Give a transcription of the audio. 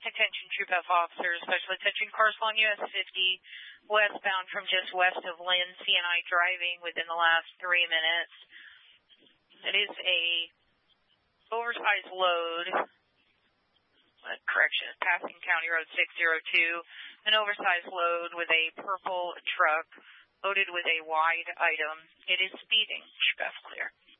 Attention Troop F officers, special attention cars along US 50, westbound from just west of Lynn, CNI driving within the last 3 minutes. It is a oversized load, passing County Road 602, an oversized load with a purple truck loaded with a wide item. It is speeding. Troop F clear.